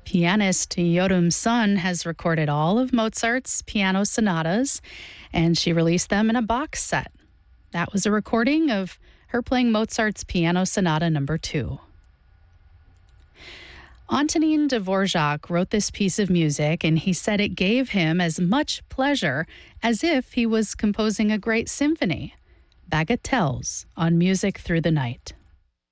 Pianist Yorum Sun has recorded all of Mozart's piano sonatas, and she released them in a box set. That was a recording of her playing Mozart's Piano Sonata No. 2. Antonin Dvorak wrote this piece of music, and he said it gave him as much pleasure as if he was composing a great symphony. Bagatelles on Music Through the Night.